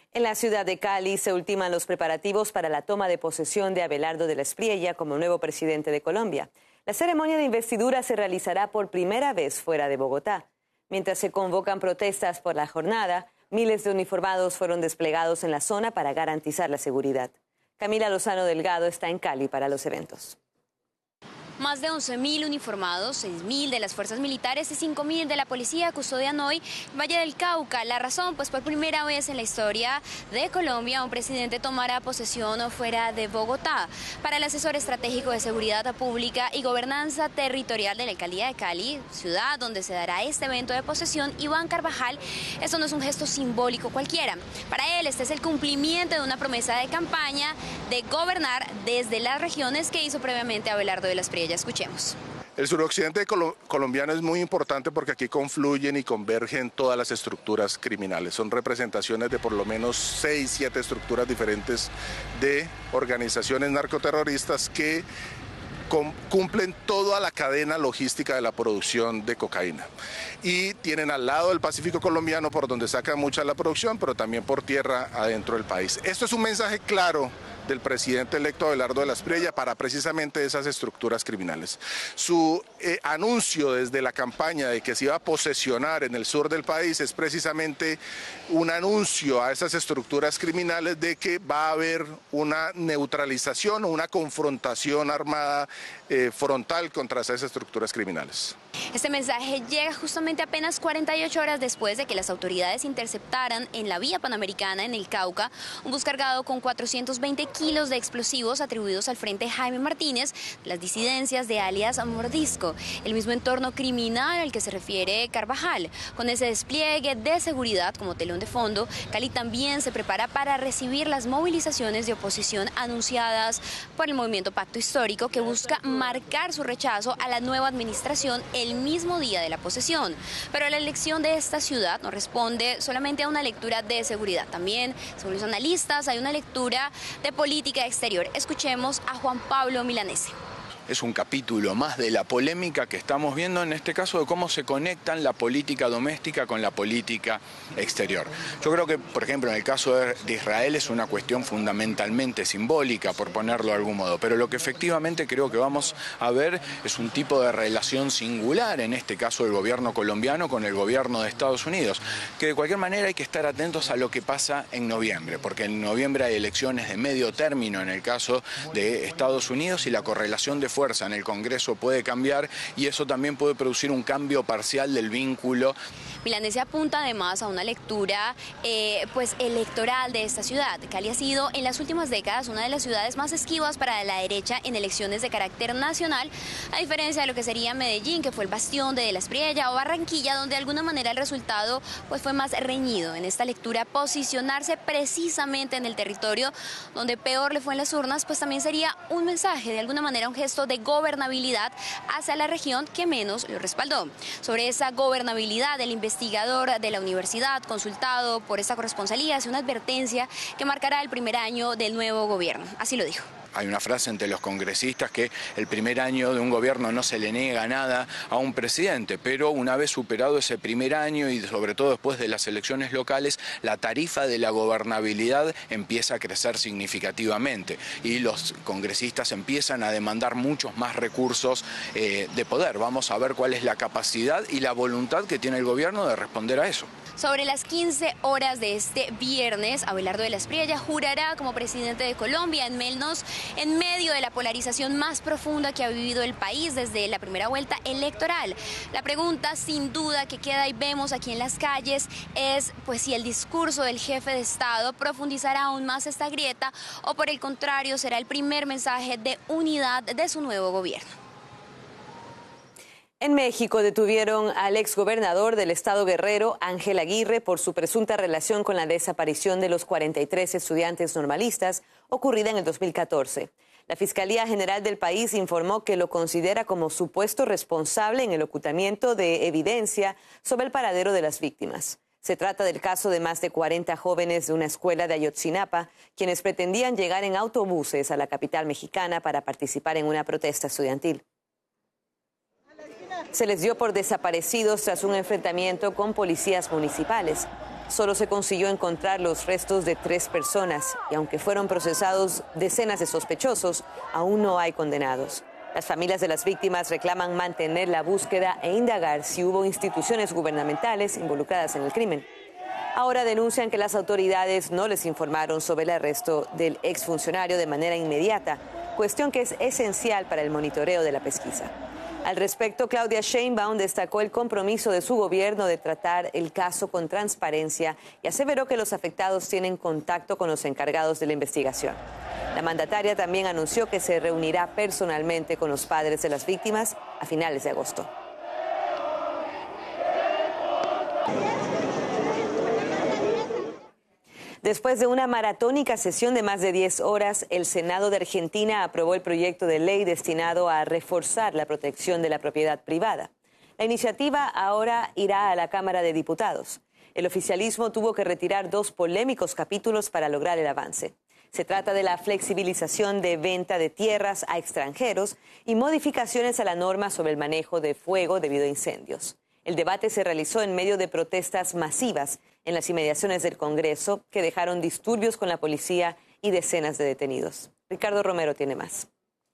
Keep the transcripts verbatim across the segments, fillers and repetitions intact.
En la ciudad de Cali se ultiman los preparativos para la toma de posesión de Abelardo de la Espriella como nuevo presidente de Colombia. La ceremonia de investidura se realizará por primera vez fuera de Bogotá. Mientras se convocan protestas por la jornada, miles de uniformados fueron desplegados en la zona para garantizar la seguridad. Camila Lozano Delgado está en Cali para los eventos. Más de once mil uniformados, seis mil de las fuerzas militares y cinco mil de la policía custodian hoy Valle del Cauca. La razón, pues por primera vez en la historia de Colombia un presidente tomará posesión fuera de Bogotá. Para el asesor estratégico de seguridad pública y gobernanza territorial de la alcaldía de Cali, ciudad donde se dará este evento de posesión, Iván Carvajal, esto no es un gesto simbólico cualquiera. Para él este es el cumplimiento de una promesa de campaña de gobernar desde las regiones que hizo previamente Abelardo de la Espriella. Escuchemos. El suroccidente colombiano es muy importante porque aquí confluyen y convergen todas las estructuras criminales. Son representaciones de por lo menos seis, siete estructuras diferentes de organizaciones narcoterroristas que cumplen toda la cadena logística de la producción de cocaína. Y tienen al lado el Pacífico colombiano por donde sacan mucha la producción, pero también por tierra adentro del país. Esto es un mensaje claro del presidente electo Abelardo de la Espriella para precisamente esas estructuras criminales. Su eh, anuncio desde la campaña de que se iba a posesionar en el sur del país es precisamente un anuncio a esas estructuras criminales de que va a haber una neutralización o una confrontación armada eh, frontal contra esas estructuras criminales. Este mensaje llega justamente apenas cuarenta y ocho horas después de que las autoridades interceptaran en la vía panamericana en el Cauca un bus cargado con cuatrocientos veinte kilos de explosivos atribuidos al Frente Jaime Martínez, las disidencias de alias Mordisco, el mismo entorno criminal al que se refiere Carvajal. Con ese despliegue de seguridad como telón de fondo, Cali también se prepara para recibir las movilizaciones de oposición anunciadas por el movimiento Pacto Histórico, que busca marcar su rechazo a la nueva administración el mismo día de la posesión. Pero la elección de esta ciudad no responde solamente a una lectura de seguridad. También, según los analistas, hay una lectura de política exterior. Escuchemos a Juan Pablo Milanese. Es un capítulo más de la polémica que estamos viendo en este caso de cómo se conectan la política doméstica con la política exterior. Yo creo que, por ejemplo, en el caso de Israel es una cuestión fundamentalmente simbólica, por ponerlo de algún modo, pero lo que efectivamente creo que vamos a ver es un tipo de relación singular, en este caso del gobierno colombiano con el gobierno de Estados Unidos, que de cualquier manera hay que estar atentos a lo que pasa en noviembre, porque en noviembre hay elecciones de medio término en el caso de Estados Unidos y la correlación de fuerza en el Congreso puede cambiar y eso también puede producir un cambio parcial del vínculo. Milanese apunta además a una lectura eh, pues electoral de esta ciudad. Cali ha sido en las últimas décadas una de las ciudades más esquivas para la derecha en elecciones de carácter nacional, a diferencia de lo que sería Medellín, que fue el bastión de, de la Espriella, o Barranquilla, donde de alguna manera el resultado pues fue más reñido. En esta lectura, posicionarse precisamente en el territorio donde peor le fue en las urnas, pues también sería un mensaje, de alguna manera un gesto de gobernabilidad hacia la región que menos lo respaldó. Sobre esa gobernabilidad, el investigador de la universidad, consultado por esta corresponsalía, hace una advertencia que marcará el primer año del nuevo gobierno. Así lo dijo. Hay una frase entre los congresistas que el primer año de un gobierno no se le niega nada a un presidente, pero una vez superado ese primer año y sobre todo después de las elecciones locales, la tarifa de la gobernabilidad empieza a crecer significativamente y los congresistas empiezan a demandar muchos más recursos eh, de poder. Vamos a ver cuál es la capacidad y la voluntad que tiene el gobierno de responder a eso. Sobre las quince horas de este viernes, Abelardo de la Espriella jurará como presidente de Colombia en menos en medio de la polarización más profunda que ha vivido el país desde la primera vuelta electoral. La pregunta, sin duda, que queda y vemos aquí en las calles es pues si el discurso del jefe de Estado profundizará aún más esta grieta o por el contrario será el primer mensaje de unidad de su nuevo gobierno. En México detuvieron al exgobernador del estado Guerrero, Ángel Aguirre, por su presunta relación con la desaparición de los cuarenta y tres estudiantes normalistas ocurrida en el dos mil catorce. La Fiscalía General del país informó que lo considera como supuesto responsable en el ocultamiento de evidencia sobre el paradero de las víctimas. Se trata del caso de más de cuarenta jóvenes de una escuela de Ayotzinapa, quienes pretendían llegar en autobuses a la capital mexicana para participar en una protesta estudiantil. Se les dio por desaparecidos tras un enfrentamiento con policías municipales. Solo se consiguió encontrar los restos de tres personas y aunque fueron procesados decenas de sospechosos, aún no hay condenados. Las familias de las víctimas reclaman mantener la búsqueda e indagar si hubo instituciones gubernamentales involucradas en el crimen. Ahora denuncian que las autoridades no les informaron sobre el arresto del exfuncionario de manera inmediata, cuestión que es esencial para el monitoreo de la pesquisa. Al respecto, Claudia Sheinbaum destacó el compromiso de su gobierno de tratar el caso con transparencia y aseveró que los afectados tienen contacto con los encargados de la investigación. La mandataria también anunció que se reunirá personalmente con los padres de las víctimas a finales de agosto. Después de una maratónica sesión de más de diez horas, el Senado de Argentina aprobó el proyecto de ley destinado a reforzar la protección de la propiedad privada. La iniciativa ahora irá a la Cámara de Diputados. El oficialismo tuvo que retirar dos polémicos capítulos para lograr el avance. Se trata de la flexibilización de venta de tierras a extranjeros y modificaciones a la norma sobre el manejo de fuego debido a incendios. El debate se realizó en medio de protestas masivas en las inmediaciones del Congreso que dejaron disturbios con la policía y decenas de detenidos. Ricardo Romero tiene más.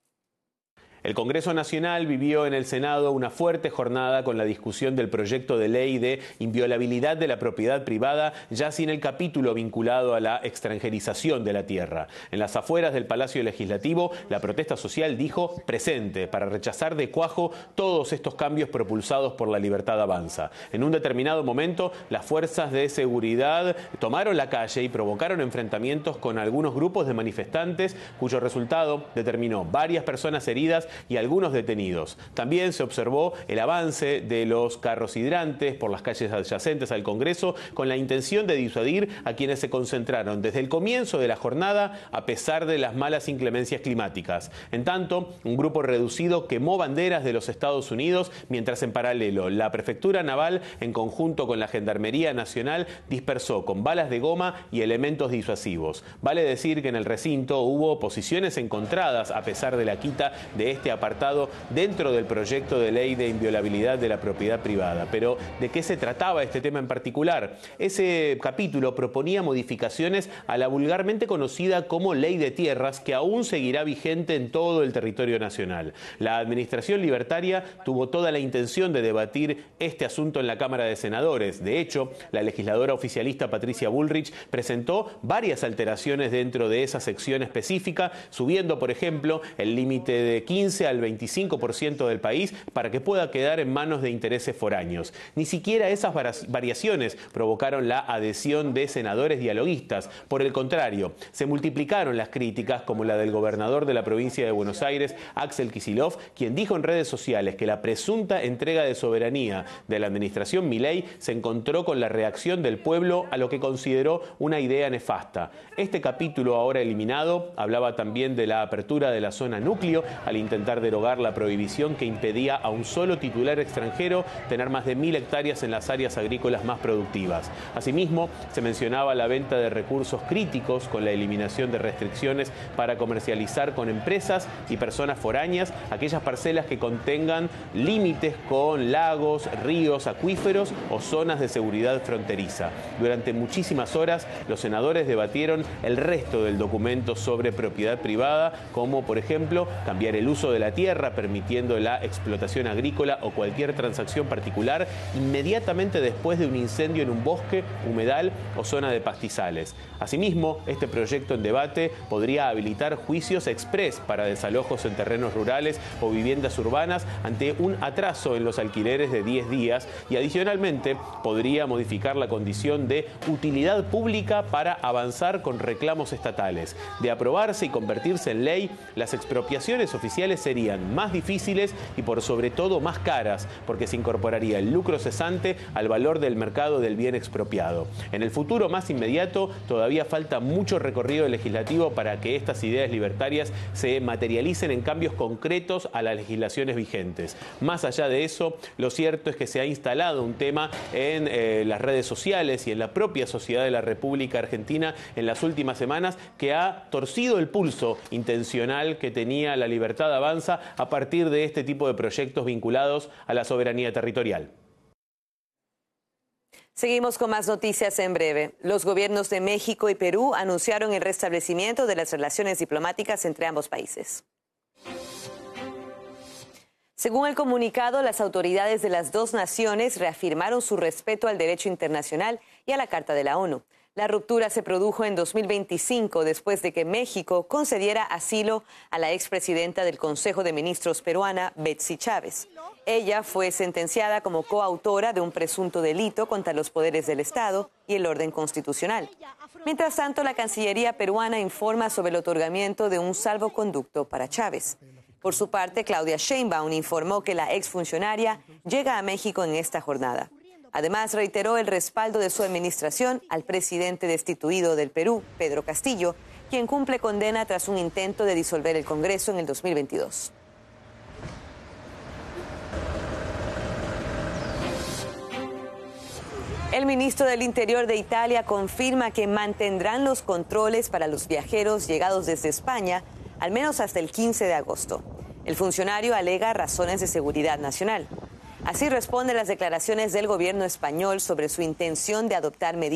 El Congreso Nacional vivió en el Senado una fuerte jornada con la discusión del proyecto de ley de inviolabilidad de la propiedad privada, ya sin el capítulo vinculado a la extranjerización de la tierra. En las afueras del Palacio Legislativo, la protesta social dijo presente para rechazar de cuajo todos estos cambios propulsados por La Libertad Avanza. En un determinado momento, las fuerzas de seguridad tomaron la calle y provocaron enfrentamientos con algunos grupos de manifestantes, cuyo resultado determinó varias personas heridas y algunos detenidos. También se observó el avance de los carros hidrantes por las calles adyacentes al Congreso con la intención de disuadir a quienes se concentraron desde el comienzo de la jornada a pesar de las malas inclemencias climáticas. En tanto, un grupo reducido quemó banderas de los Estados Unidos, mientras en paralelo la Prefectura Naval, en conjunto con la Gendarmería Nacional, dispersó con balas de goma y elementos disuasivos. Vale decir que en el recinto hubo posiciones encontradas a pesar de la quita de este apartado dentro del proyecto de ley de inviolabilidad de la propiedad privada. Pero, ¿de qué se trataba este tema en particular? Ese capítulo proponía modificaciones a la vulgarmente conocida como Ley de Tierras, que aún seguirá vigente en todo el territorio nacional. La administración libertaria tuvo toda la intención de debatir este asunto en la Cámara de Senadores. De hecho, la legisladora oficialista Patricia Bullrich presentó varias alteraciones dentro de esa sección específica, subiendo, por ejemplo, el límite de quince al veinticinco por ciento del país para que pueda quedar en manos de intereses foráneos. Ni siquiera esas variaciones provocaron la adhesión de senadores dialoguistas. Por el contrario, se multiplicaron las críticas, como la del gobernador de la provincia de Buenos Aires, Axel Kicillof, quien dijo en redes sociales que la presunta entrega de soberanía de la administración Milei se encontró con la reacción del pueblo a lo que consideró una idea nefasta. Este capítulo, ahora eliminado, hablaba también de la apertura de la zona núcleo al intentar derogar la prohibición que impedía a un solo titular extranjero tener más de mil hectáreas en las áreas agrícolas más productivas. Asimismo, se mencionaba la venta de recursos críticos con la eliminación de restricciones para comercializar con empresas y personas foráneas aquellas parcelas que contengan límites con lagos, ríos, acuíferos o zonas de seguridad fronteriza. Durante muchísimas horas, los senadores debatieron el resto del documento sobre propiedad privada, como por ejemplo cambiar el uso de la tierra, permitiendo la explotación agrícola o cualquier transacción particular inmediatamente después de un incendio en un bosque, humedal o zona de pastizales. Asimismo, este proyecto en debate podría habilitar juicios exprés para desalojos en terrenos rurales o viviendas urbanas ante un atraso en los alquileres de diez días y adicionalmente podría modificar la condición de utilidad pública para avanzar con reclamos estatales. De aprobarse y convertirse en ley, las expropiaciones oficiales serían más difíciles y por sobre todo más caras, porque se incorporaría el lucro cesante al valor del mercado del bien expropiado. En el futuro más inmediato todavía falta mucho recorrido legislativo para que estas ideas libertarias se materialicen en cambios concretos a las legislaciones vigentes. Más allá de eso, lo cierto es que se ha instalado un tema en eh, las redes sociales y en la propia sociedad de la República Argentina en las últimas semanas que ha torcido el pulso intencional que tenía La Libertad Avanza a partir de este tipo de proyectos vinculados a la soberanía territorial. Seguimos con más noticias en breve. Los gobiernos de México y Perú anunciaron el restablecimiento de las relaciones diplomáticas entre ambos países. Según el comunicado, las autoridades de las dos naciones reafirmaron su respeto al derecho internacional y a la Carta de la ONU. La ruptura se produjo en dos mil veinticinco después de que México concediera asilo a la expresidenta del Consejo de Ministros peruana, Betsy Chávez. Ella fue sentenciada como coautora de un presunto delito contra los poderes del Estado y el orden constitucional. Mientras tanto, la Cancillería peruana informa sobre el otorgamiento de un salvoconducto para Chávez. Por su parte, Claudia Sheinbaum informó que la exfuncionaria llega a México en esta jornada. Además, reiteró el respaldo de su administración al presidente destituido del Perú, Pedro Castillo, quien cumple condena tras un intento de disolver el Congreso en el dos mil veintidós. El ministro del Interior de Italia confirma que mantendrán los controles para los viajeros llegados desde España, al menos hasta el quince de agosto. El funcionario alega razones de seguridad nacional. Así responde a las declaraciones del gobierno español sobre su intención de adoptar medidas